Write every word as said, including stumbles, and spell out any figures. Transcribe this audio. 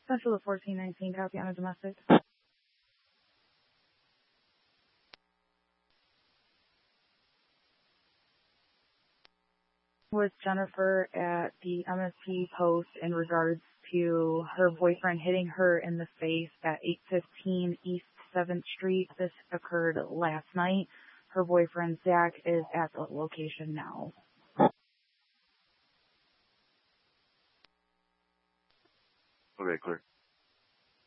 Central of fourteen nineteen, copy on a domestic. With Jennifer at the M S P post in regards to her boyfriend hitting her in the face at eight fifteen East seventh Street. This occurred last night. Her boyfriend, Zach, is at the location now. Okay, clear.